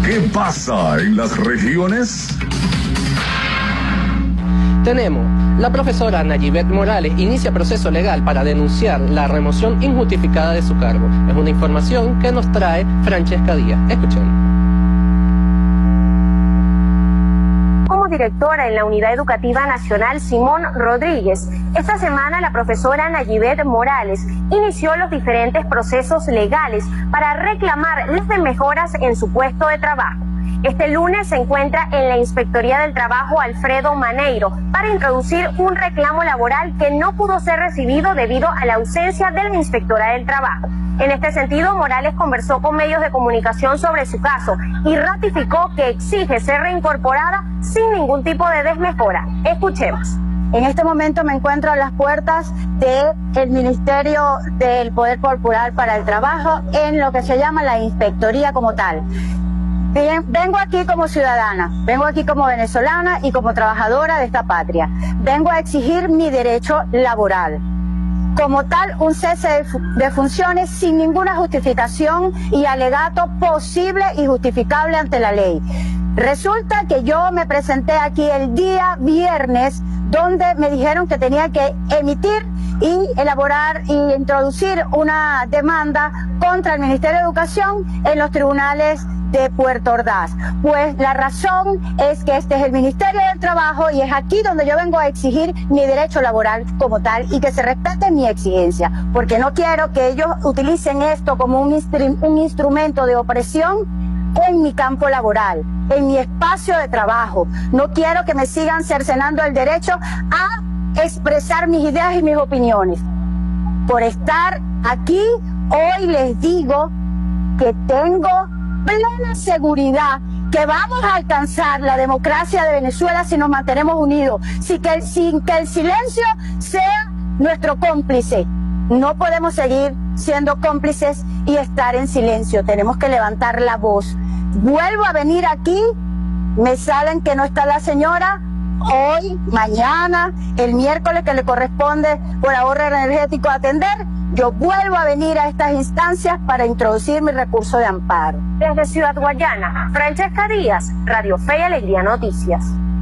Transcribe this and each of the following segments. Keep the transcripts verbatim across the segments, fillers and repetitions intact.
¿Qué pasa en las regiones? Tenemos, la profesora Nayibet Morales inicia proceso legal para denunciar la remoción injustificada de su cargo. Es una información que nos trae Francesca Díaz. Escuchemos. Como directora en la Unidad Educativa Nacional Simón Rodríguez, esta semana la profesora Nayibet Morales inició los diferentes procesos legales para reclamar las mejoras en su puesto de trabajo. Este lunes se encuentra en la Inspectoría del Trabajo Alfredo Maneiro para introducir un reclamo laboral que no pudo ser recibido debido a la ausencia de la Inspectora del Trabajo. En este sentido, Morales conversó con medios de comunicación sobre su caso y ratificó que exige ser reincorporada sin ningún tipo de desmejora. Escuchemos. En este momento me encuentro a las puertas del Ministerio del Poder Popular para el Trabajo en lo que se llama la Inspectoría como tal. Bien, vengo aquí como ciudadana, vengo aquí como venezolana y como trabajadora de esta patria. Vengo a exigir mi derecho laboral. Como tal, un cese de, fu de funciones sin ninguna justificación y alegato posible y justificable ante la ley. Resulta que yo me presenté aquí el día viernes, donde me dijeron que tenía que emitir y elaborar y introducir una demanda contra el Ministerio de Educación en los tribunales de Puerto Ordaz. Pues la razón es que este es el Ministerio del Trabajo y es aquí donde yo vengo a exigir mi derecho laboral como tal y que se respete mi exigencia, porque no quiero que ellos utilicen esto como un, instru un instrumento de opresión en mi campo laboral, en mi espacio de trabajo. No quiero que me sigan cercenando el derecho a expresar mis ideas y mis opiniones. Por estar aquí, hoy les digo que tengo plena seguridad que vamos a alcanzar la democracia de Venezuela si nos mantenemos unidos, sin que, sin que el silencio sea nuestro cómplice. No podemos seguir siendo cómplices y estar en silencio, tenemos que levantar la voz. Vuelvo a venir aquí, me salen que no está la señora, hoy, mañana, el miércoles que le corresponde por ahorro energético atender, yo vuelvo a venir a estas instancias para introducir mi recurso de amparo. Desde Ciudad Guayana, Francesca Díaz, Radio Fe y Alegría Noticias.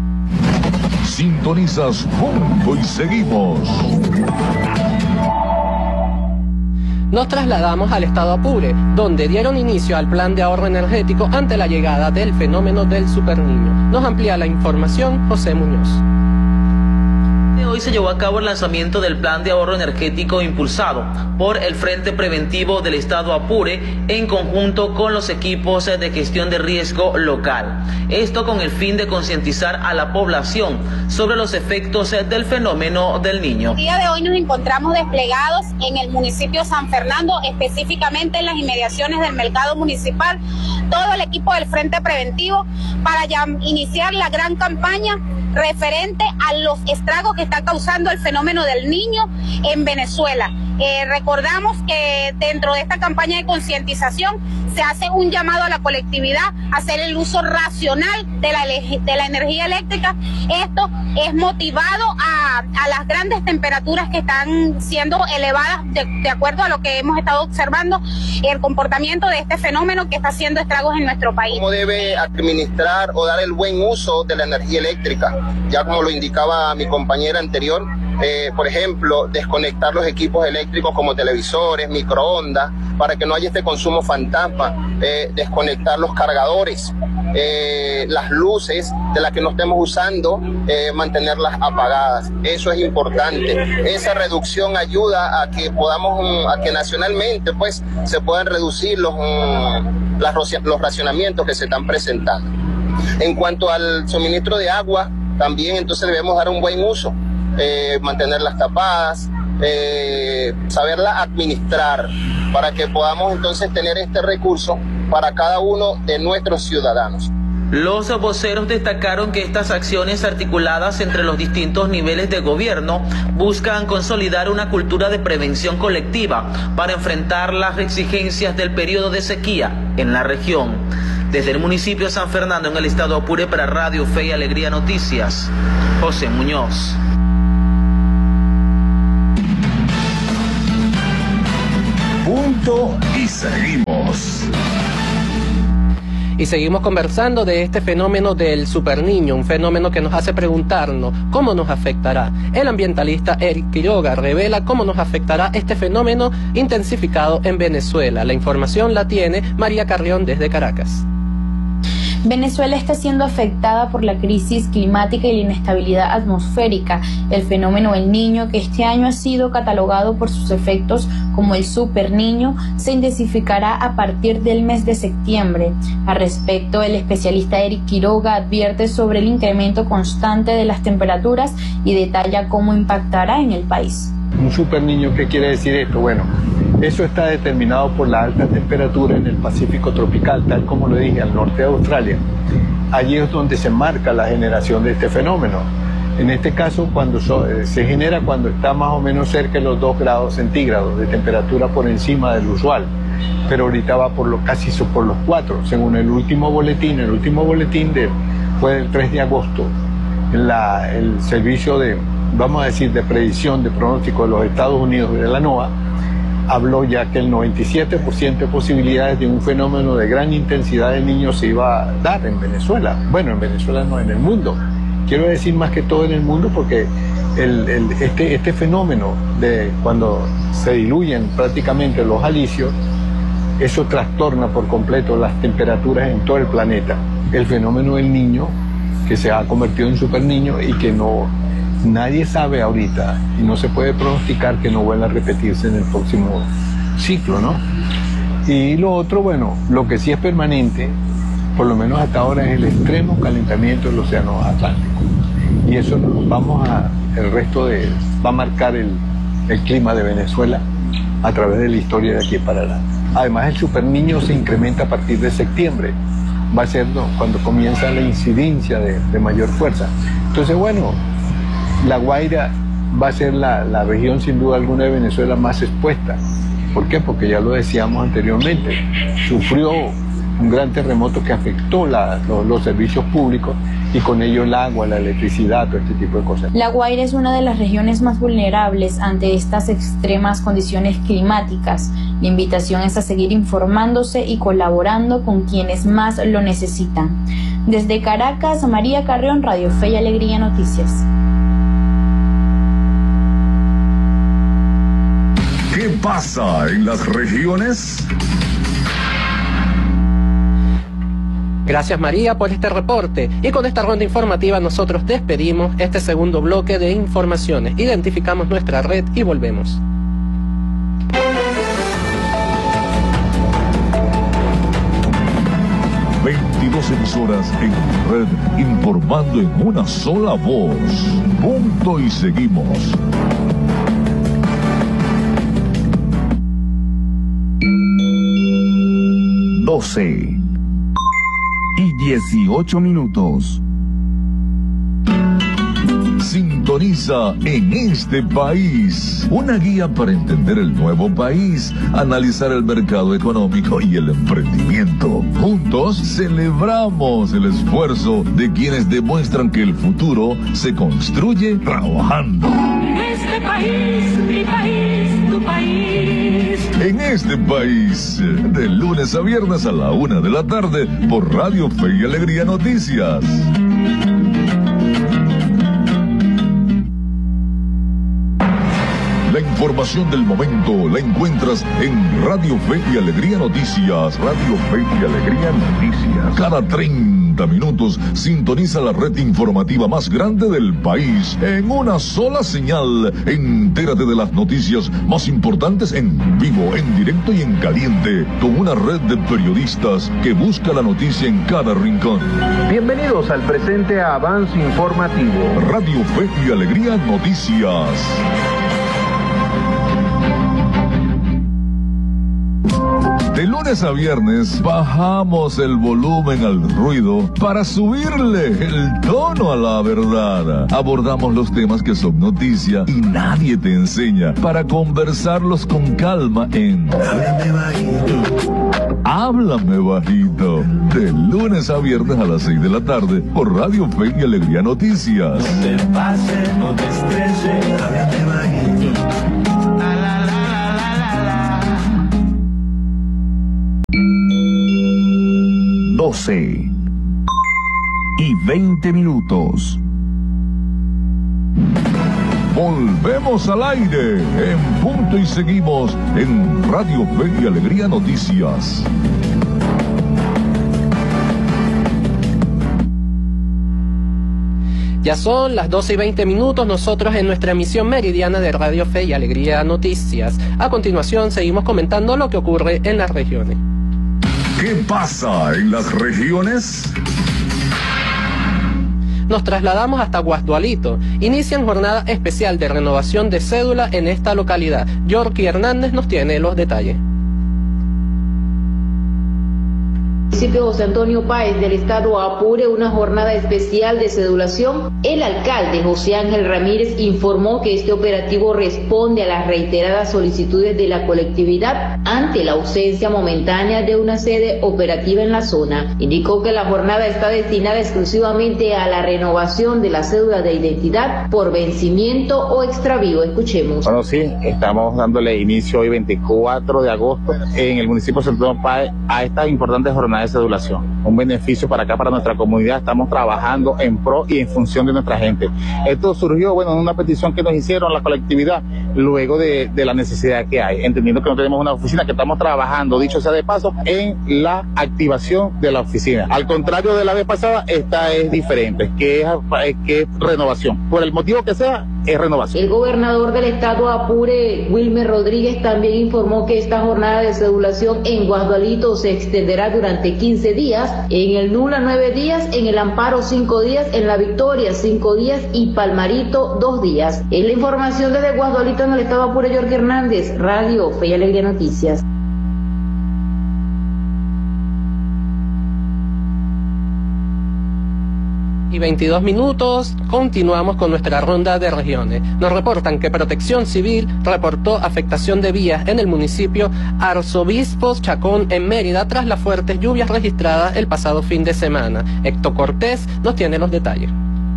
Sintonizas Punto y seguimos. Nos trasladamos al estado Apure, donde dieron inicio al plan de ahorro energético ante la llegada del fenómeno del superniño. Nos amplía la información José Muñoz. Hoy se llevó a cabo el lanzamiento del plan de ahorro energético impulsado por el Frente Preventivo del Estado Apure en conjunto con los equipos de gestión de riesgo local. Esto con el fin de concientizar a la población sobre los efectos del fenómeno del niño. El día de hoy nos encontramos desplegados en el municipio de San Fernando, específicamente en las inmediaciones del mercado municipal, todo el equipo del Frente Preventivo para ya iniciar la gran campaña referente a los estragos que está causando el fenómeno del niño en Venezuela. Eh, recordamos que dentro de esta campaña de concientización se hace un llamado a la colectividad a hacer el uso racional de la, de la energía eléctrica. Esto es motivado a, a las grandes temperaturas que están siendo elevadas de, de acuerdo a lo que hemos estado observando, el comportamiento de este fenómeno que está haciendo estragos en nuestro país. ¿Cómo debe administrar o dar el buen uso de la energía eléctrica? Ya como lo indicaba mi compañera anterior, eh, por ejemplo, desconectar los equipos eléctricos como televisores, microondas, para que no haya este consumo fantasma, eh, desconectar los cargadores, eh, las luces de las que no estemos usando, eh, mantenerlas apagadas. Eso es importante. Esa reducción ayuda a que podamos, um, a que nacionalmente pues se puedan reducir los, um, las, los racionamientos que se están presentando. En cuanto al suministro de agua, también entonces debemos dar un buen uso, eh, mantenerlas tapadas, eh, saberla administrar para que podamos entonces tener este recurso para cada uno de nuestros ciudadanos. Los voceros destacaron que estas acciones articuladas entre los distintos niveles de gobierno buscan consolidar una cultura de prevención colectiva para enfrentar las exigencias del periodo de sequía en la región. Desde el municipio de San Fernando, en el estado Apure, para Radio Fe y Alegría Noticias, José Muñoz. Punto y seguimos. Y seguimos conversando de este fenómeno del superniño, un fenómeno que nos hace preguntarnos cómo nos afectará. El ambientalista Eric Quiroga revela cómo nos afectará este fenómeno intensificado en Venezuela. La información la tiene María Carrión desde Caracas. Venezuela está siendo afectada por la crisis climática y la inestabilidad atmosférica. El fenómeno El Niño, que este año ha sido catalogado por sus efectos como el superniño, se intensificará a partir del mes de septiembre. Al respecto, el especialista Eric Quiroga advierte sobre el incremento constante de las temperaturas y detalla cómo impactará en el país. Un superniño, ¿qué quiere decir esto? Bueno, eso está determinado por la alta temperatura en el Pacífico tropical, tal como lo dije, al norte de Australia. Allí es donde se marca la generación de este fenómeno. En este caso, cuando so, eh, se genera cuando está más o menos cerca de los dos grados centígrados de temperatura por encima del usual, pero ahorita va por lo, casi por los cuatro, según el último boletín. El último boletín de, fue del tres de agosto. La, el servicio de, vamos a decir, de predicción, de pronóstico de los Estados Unidos, de la NOAA, habló ya que el noventa y siete por ciento de posibilidades de un fenómeno de gran intensidad de niños se iba a dar en Venezuela. Bueno, en Venezuela no, en el mundo. Quiero decir más que todo en el mundo porque el, el, este, este fenómeno de cuando se diluyen prácticamente los alisios, eso trastorna por completo las temperaturas en todo el planeta. El fenómeno del Niño, que se ha convertido en superniño y que no... nadie sabe ahorita y no se puede pronosticar que no vuelva a repetirse en el próximo ciclo, ¿no? Y lo otro, bueno, lo que sí es permanente, por lo menos hasta ahora, es el extremo calentamiento del océano Atlántico. Y eso nos vamos a, el resto de, va a marcar el, el clima de Venezuela a través de la historia de aquí para adelante. Además, el superniño se incrementa a partir de septiembre. Va a ser, ¿no?, cuando comienza la incidencia de, de mayor fuerza. Entonces, bueno, La Guaira va a ser la, la región sin duda alguna de Venezuela más expuesta. ¿Por qué? Porque ya lo decíamos anteriormente, sufrió un gran terremoto que afectó la, los, los servicios públicos y con ello el agua, la electricidad, todo este tipo de cosas. La Guaira es una de las regiones más vulnerables ante estas extremas condiciones climáticas. La invitación es a seguir informándose y colaborando con quienes más lo necesitan. Desde Caracas, María Carrión, Radio Fe y Alegría Noticias. ¿Qué pasa en las regiones? Gracias, María, por este reporte. Y con esta ronda informativa nosotros despedimos este segundo bloque de informaciones. Identificamos nuestra red y volvemos. veintidós emisoras en red informando en una sola voz. Punto y seguimos. doce y dieciocho minutos. Sintoniza En Este País, una guía para entender el nuevo país, analizar el mercado económico y el emprendimiento. Juntos celebramos el esfuerzo de quienes demuestran que el futuro se construye trabajando. En este país, mi país, tu país. En Este País, de lunes a viernes a la una de la tarde por Radio Fe y Alegría Noticias. La información del momento la encuentras en Radio Fe y Alegría Noticias. Radio Fe y Alegría Noticias. Cada treinta minutos sintoniza la red informativa más grande del país en una sola señal. Entérate de las noticias más importantes en vivo, en directo y en caliente, con una red de periodistas que busca la noticia en cada rincón. Bienvenidos al presente avance informativo. Radio Fe y Alegría Noticias. De lunes a viernes bajamos el volumen al ruido para subirle el tono a la verdad. Abordamos los temas que son noticia y nadie te enseña para conversarlos con calma en Háblame Bajito. Háblame Bajito. De lunes a viernes a las seis de la tarde por Radio Fe y Alegría Noticias. No te pases, no te estreses, háblame bajito. doce y veinte minutos. Volvemos al aire en punto y seguimos en Radio Fe y Alegría Noticias. Ya son las doce y veinte minutos, nosotros en nuestra emisión meridiana de Radio Fe y Alegría Noticias. A continuación seguimos comentando lo que ocurre en las regiones. ¿Qué pasa en las regiones? Nos trasladamos hasta Guasdualito. Inician jornada especial de renovación de cédula en esta localidad. Yorky Hernández nos tiene los detalles. Municipio José Antonio Páez del estado Apure una jornada especial de cedulación. El alcalde José Ángel Ramírez informó que este operativo responde a las reiteradas solicitudes de la colectividad ante la ausencia momentánea de una sede operativa en la zona. Indicó que la jornada está destinada exclusivamente a la renovación de la cédula de identidad por vencimiento o extravío. Escuchemos. Bueno, sí, estamos dándole inicio hoy veinticuatro de agosto en el municipio de José Antonio Páez a esta importante jornada de cedulación. Un beneficio para acá, para nuestra comunidad. Estamos trabajando en pro y en función de nuestra gente. Esto surgió, bueno, en una petición que nos hicieron la colectividad luego de, de la necesidad que hay, entendiendo que no tenemos una oficina, que estamos trabajando, dicho sea de paso, en la activación de la oficina. Al contrario de la vez pasada, esta es diferente, que es, que es renovación. Por el motivo que sea, es renovación. El gobernador del estado Apure, Wilmer Rodríguez, también informó que esta jornada de cedulación en Guasdualito se extenderá durante quince días, en el Nula nueve días, en el Amparo cinco días, en la Victoria cinco días y Palmarito dos días. Es la información desde Guasdualito en el estado Apure. Yorky Hernández, Radio Fe y Alegría Noticias. Y veintidós minutos, continuamos con nuestra ronda de regiones. Nos reportan que Protección Civil reportó afectación de vías en el municipio Arzobispo Chacón en Mérida tras las fuertes lluvias registradas el pasado fin de semana. Héctor Cortés nos tiene los detalles.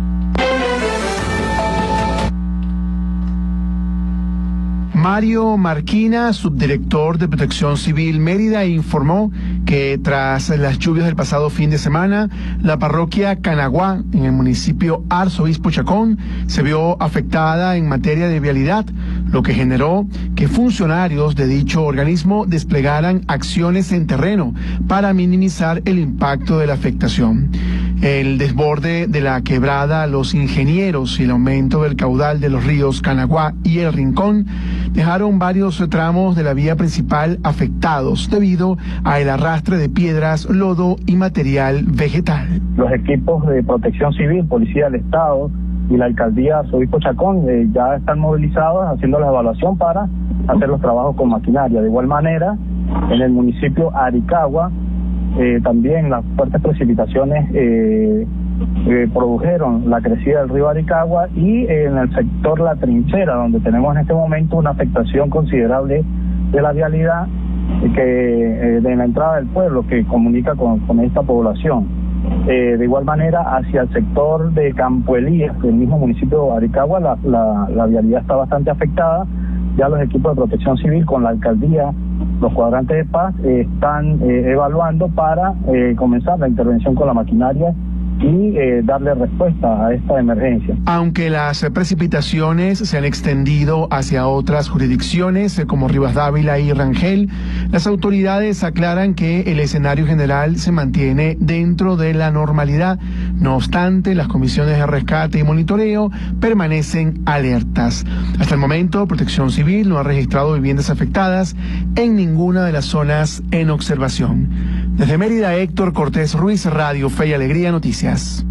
Mario Marquina, subdirector de Protección Civil Mérida, informó que tras las lluvias del pasado fin de semana, la parroquia Canaguá, en el municipio Arzobispo Chacón, se vio afectada en materia de vialidad, lo que generó que funcionarios de dicho organismo desplegaran acciones en terreno para minimizar el impacto de la afectación. El desborde de la quebrada Los Ingenieros y el aumento del caudal de los ríos Canaguá y El Rincón dejaron varios tramos de la vía principal afectados debido al arrastre de piedras, lodo y material vegetal. Los equipos de Protección Civil, Policía del Estado y la Alcaldía Arzobispo Chacón eh, ya están movilizados haciendo la evaluación para hacer los trabajos con maquinaria. De igual manera, en el municipio Aricagua, Eh, también las fuertes precipitaciones eh, eh, produjeron la crecida del río Aricagua y eh, en el sector La Trinchera, donde tenemos en este momento una afectación considerable de la vialidad eh, que eh, de la entrada del pueblo que comunica con, con esta población. Eh, de igual manera, hacia el sector de Campo Elías, el mismo municipio de Aricagua, la, la, la vialidad está bastante afectada. Ya los equipos de Protección Civil con la alcaldía, los cuadrantes de paz, eh, están eh, evaluando para eh, comenzar la intervención con la maquinaria y eh, darle respuesta a esta emergencia. Aunque las precipitaciones se han extendido hacia otras jurisdicciones eh, como Rivas Dávila y Rangel, las autoridades aclaran que el escenario general se mantiene dentro de la normalidad. No obstante, las comisiones de rescate y monitoreo permanecen alertas. Hasta el momento, Protección Civil no ha registrado viviendas afectadas en ninguna de las zonas en observación. Desde Mérida, Héctor Cortés Ruiz, Radio Fe y Alegría Noticias.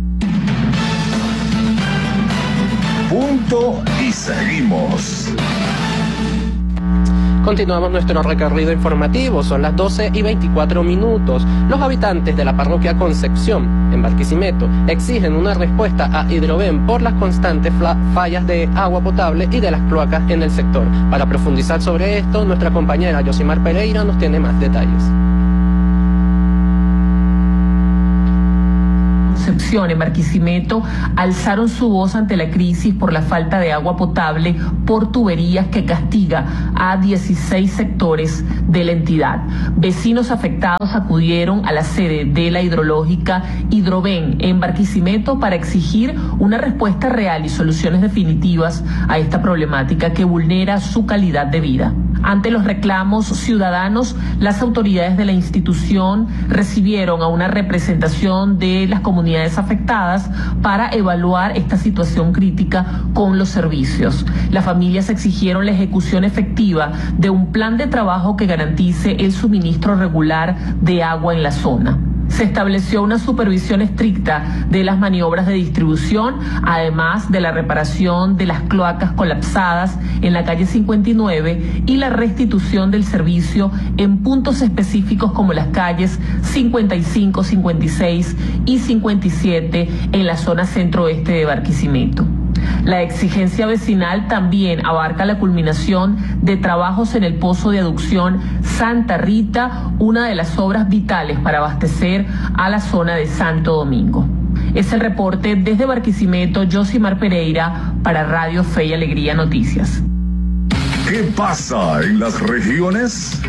Punto y seguimos. Continuamos nuestro recorrido informativo, son las doce y veinticuatro minutos. Los habitantes de la parroquia Concepción, en Barquisimeto, exigen una respuesta a Hidroven por las constantes fallas de agua potable y de las cloacas en el sector. Para profundizar sobre esto, nuestra compañera Yosimar Pereira nos tiene más detalles. Construcción en Barquisimeto alzaron su voz ante la crisis por la falta de agua potable por tuberías que castiga a dieciséis sectores de la entidad. Vecinos afectados acudieron a la sede de la hidrológica Hidroven en Barquisimeto para exigir una respuesta real y soluciones definitivas a esta problemática que vulnera su calidad de vida. Ante los reclamos ciudadanos, las autoridades de la institución recibieron a una representación de las comunidades afectadas para evaluar esta situación crítica con los servicios. Las familias exigieron la ejecución efectiva de un plan de trabajo que garantice el suministro regular de agua en la zona. Se estableció una supervisión estricta de las maniobras de distribución, además de la reparación de las cloacas colapsadas en la calle cincuenta y nueve y la restitución del servicio en puntos específicos como las calles cincuenta y cinco, cincuenta y seis y cincuenta y siete en la zona centro-oeste de Barquisimeto. La exigencia vecinal también abarca la culminación de trabajos en el pozo de aducción Santa Rita, una de las obras vitales para abastecer a la zona de Santo Domingo. Es el reporte desde Barquisimeto, Josimar Pereira, para Radio Fe y Alegría Noticias. ¿Qué pasa en las regiones?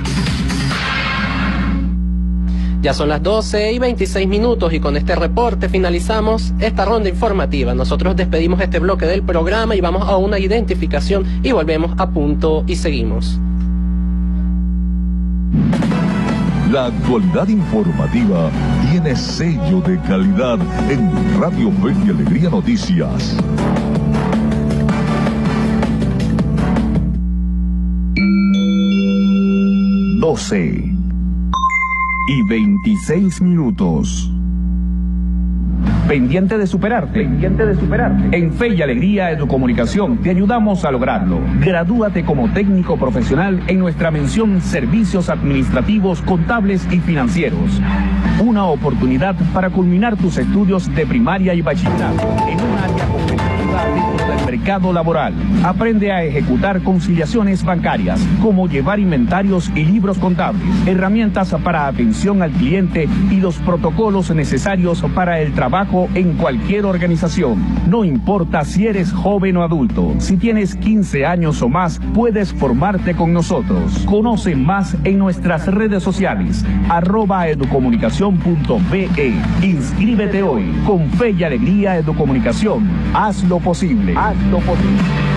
Ya son las doce y veintiséis minutos y con este reporte finalizamos esta ronda informativa. Nosotros despedimos este bloque del programa y vamos a una identificación y volvemos a punto y seguimos. La actualidad informativa tiene sello de calidad en Radio Fe y Alegría Noticias. doce y veintiséis minutos. Pendiente de superarte. Pendiente de superarte. En Fe y Alegría Educomunicación te ayudamos a lograrlo. Gradúate como técnico profesional en nuestra mención Servicios Administrativos, Contables y Financieros. Una oportunidad para culminar tus estudios de primaria y bachillerato en un área competitiva dentro del mercado laboral. Aprende a ejecutar conciliaciones bancarias, como llevar inventarios y libros contables, herramientas para atención al cliente y los protocolos necesarios para el trabajo en cualquier organización. No importa si eres joven o adulto, si tienes quince años o más, puedes formarte con nosotros. Conoce más en nuestras redes sociales, arroba educomunicación punto be. Inscríbete hoy. Con Fe y Alegría Educomunicación. Haz lo posible. Haz lo posible.